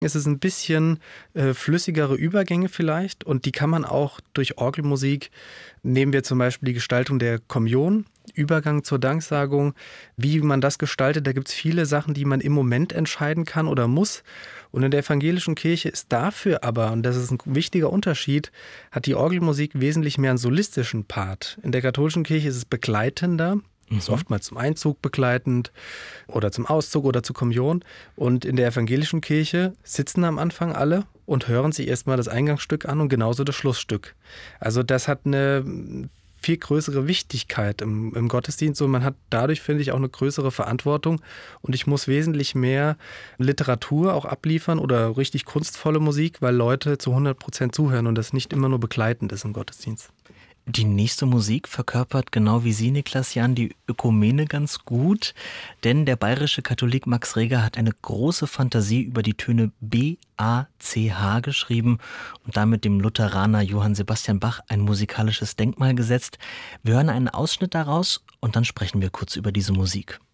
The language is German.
Es ist ein bisschen flüssigere Übergänge vielleicht und die kann man auch durch Orgelmusik, nehmen wir zum Beispiel die Gestaltung der Kommunion, Übergang zur Danksagung, wie man das gestaltet, da gibt es viele Sachen, die man im Moment entscheiden kann oder muss. Und in der evangelischen Kirche ist dafür aber, und das ist ein wichtiger Unterschied, hat die Orgelmusik wesentlich mehr einen solistischen Part. In der katholischen Kirche ist es begleitender. Ist oftmals zum Einzug begleitend oder zum Auszug oder zur Kommunion. Und in der evangelischen Kirche sitzen am Anfang alle und hören sich erstmal das Eingangsstück an und genauso das Schlussstück. Also das hat eine viel größere Wichtigkeit im Gottesdienst und man hat dadurch, finde ich, auch eine größere Verantwortung und ich muss wesentlich mehr Literatur auch abliefern oder richtig kunstvolle Musik, weil Leute zu 100% zuhören und das nicht immer nur begleitend ist im Gottesdienst. Die nächste Musik verkörpert genau wie Sie, Niklas Jahn, die Ökumene ganz gut, denn der bayerische Katholik Max Reger hat eine große Fantasie über die Töne B, A, C, H geschrieben und damit dem Lutheraner Johann Sebastian Bach ein musikalisches Denkmal gesetzt. Wir hören einen Ausschnitt daraus und dann sprechen wir kurz über diese Musik.